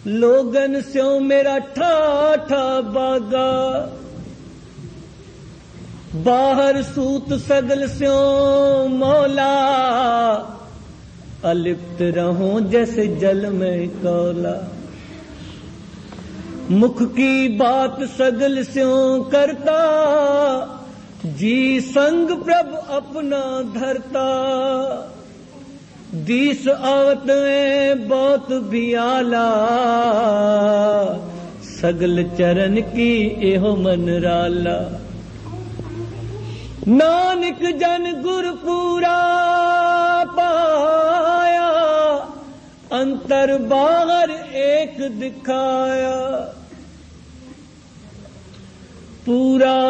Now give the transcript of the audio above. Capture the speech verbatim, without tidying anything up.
लोगन स्यों मेरा ठाठा बागा, बाहर सूत सगल स्यों मौला, अलिप्त रहूं जैसे जल में कौला। मुख की बात सगल स्यों करता, जी संग प्रभु अपना धरता। दीस आवत में बहुत भी आला, सगल चरण की एहो मन राला। नानक जन गुर पूरा पाया, अंतर बाहर एक दिखाया। पूरा